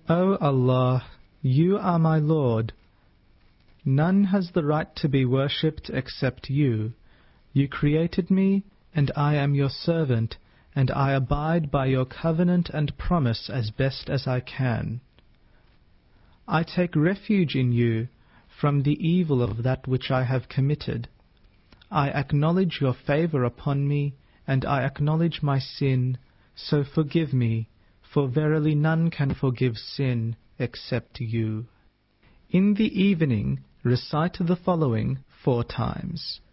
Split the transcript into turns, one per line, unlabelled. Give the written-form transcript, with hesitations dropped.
O Allah, you are my Lord. None has the right to be worshipped except you. You created me, and I am your servant, and I abide by your covenant and promise as best as I can. I take refuge in you from the evil of that which I have committed. I acknowledge your favor upon me, and I acknowledge my sin, so forgive me, for verily none can forgive sin except you. In the evening recite the following 4 times.